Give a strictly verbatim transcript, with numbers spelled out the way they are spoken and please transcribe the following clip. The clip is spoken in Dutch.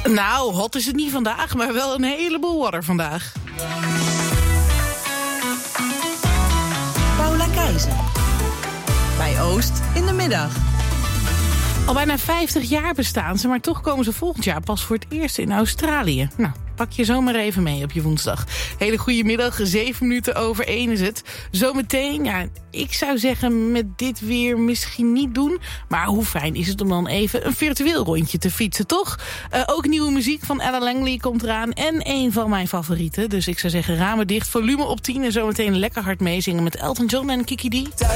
Nou, hot is het niet vandaag, maar wel een heleboel water vandaag. Paula Keizer. Bij Oost in de middag. Al bijna vijftig jaar bestaan ze, maar toch komen ze volgend jaar pas voor het eerst in Australië. Nou, pak je zomaar even mee op je woensdag. Hele goede middag, zeven minuten over één is het. Zometeen, ja, ik zou zeggen met dit weer misschien niet doen. Maar hoe fijn is het om dan even een virtueel rondje te fietsen, toch? Uh, ook nieuwe muziek van Ella Langley komt eraan en een van mijn favorieten. Dus ik zou zeggen ramen dicht, volume op tien en zometeen lekker hard meezingen met Elton John en Kiki D.